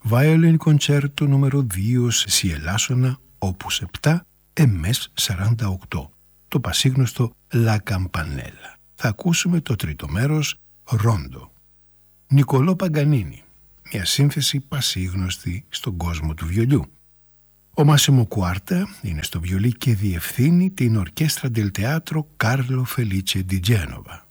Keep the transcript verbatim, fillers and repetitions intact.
Violin Concerto νούμερο δύο σε Ελάσσονα, όπους επτά, εμ ες σαράντα οκτώ, το πασίγνωστο La Campanella. Θα ακούσουμε το τρίτο μέρος, Ρόντο. Νικολό Παγκανίνη, μια σύνθεση πασίγνωστη στον κόσμο του βιολιού. Ο Μάσιμο Κουάρτα είναι στο βιολί και διευθύνει την Ορκέστρα del Teatro Carlo Felice di Genova.